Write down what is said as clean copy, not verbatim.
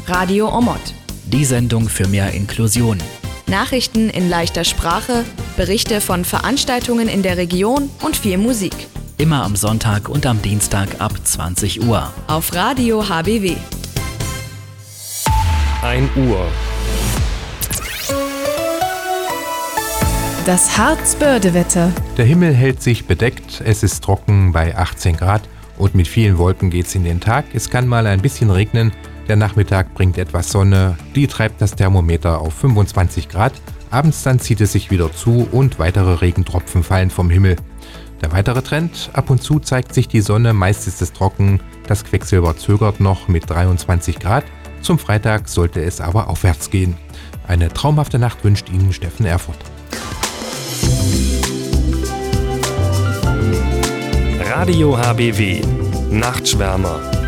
Radio Omot. Die Sendung für mehr Inklusion. Nachrichten in leichter Sprache, Berichte von Veranstaltungen in der Region und viel Musik. Immer am Sonntag und am Dienstag ab 20 Uhr. Auf Radio HBW. 1 Uhr. Das Harzbörde-Wetter. Der Himmel hält sich bedeckt, es ist trocken bei 18 Grad und mit vielen Wolken geht's in den Tag. Es kann mal ein bisschen regnen, der Nachmittag bringt etwas Sonne, die treibt das Thermometer auf 25 Grad. Abends dann zieht es sich wieder zu und weitere Regentropfen fallen vom Himmel. Der weitere Trend, ab und zu zeigt sich die Sonne, meist ist es trocken, das Quecksilber zögert noch mit 23 Grad. Zum Freitag sollte es aber aufwärts gehen. Eine traumhafte Nacht wünscht Ihnen Steffen Erfurt. Radio HBW. Nachtschwärmer.